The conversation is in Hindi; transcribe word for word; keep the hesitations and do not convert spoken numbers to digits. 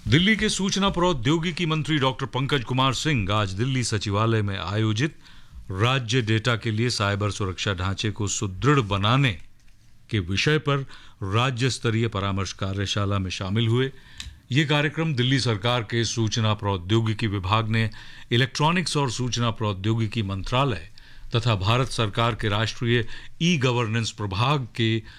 दिल्ली के सूचना प्रौद्योगिकी मंत्री डॉक्टर पंकज कुमार सिंह आज दिल्ली सचिवालय में आयोजित राज्य डेटा के लिए साइबर सुरक्षा ढांचे को सुदृढ़ बनाने के विषय पर राज्य स्तरीय परामर्श कार्यशाला में शामिल हुए। ये कार्यक्रम दिल्ली सरकार के सूचना प्रौद्योगिकी विभाग ने इलेक्ट्रॉनिक्स और सूचना प्रौद्योगिकी मंत्रालय तथा भारत सरकार के राष्ट्रीय ई गवर्नेंस प्रभाग के